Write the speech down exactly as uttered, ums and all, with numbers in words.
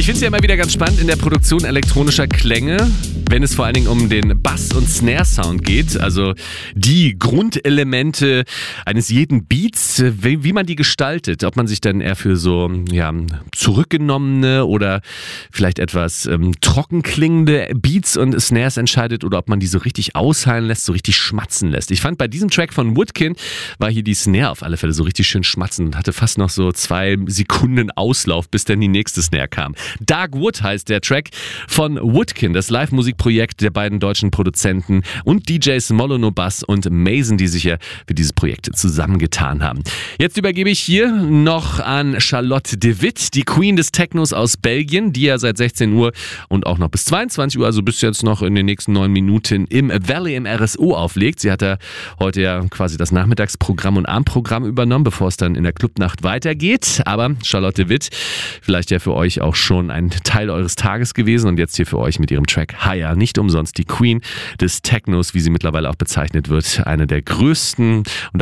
Ich finde es ja immer wieder ganz spannend in der Produktion elektronischer Klänge, wenn es vor allen Dingen um den Bass- und Snare-Sound geht, also die Grundelemente eines jeden Beats, wie, wie man die gestaltet, ob man sich dann eher für so ja, zurückgenommene oder vielleicht etwas ähm, trocken klingende Beats und Snares entscheidet oder ob man die so richtig ausheilen lässt, so richtig schmatzen lässt. Ich fand bei diesem Track von Woodkin war hier die Snare auf alle Fälle so richtig schön schmatzen und hatte fast noch so zwei Sekunden Auslauf, bis dann die nächste Snare kam. Dark Wood heißt der Track von Woodkin, das Live-Musikprojekt der beiden deutschen Produzenten und D Js Molono Bass und Mason, die sich ja für dieses Projekt zusammengetan haben. Jetzt übergebe ich hier noch an Charlotte de Witt, die Queen des Technos aus Belgien, die ja seit sechzehn Uhr und auch noch bis zweiundzwanzig Uhr, also bis jetzt noch in den nächsten neun Minuten im Valley im R S O auflegt. Sie hat ja heute ja quasi das Nachmittagsprogramm und Abendprogramm übernommen, bevor es dann in der Clubnacht weitergeht. Aber Charlotte de Witt, vielleicht ja für euch auch schon ein Teil eures Tages gewesen und jetzt hier für euch mit ihrem Track Higher. Nicht umsonst die Queen des Technos, wie sie mittlerweile auch bezeichnet wird. Eine der größten und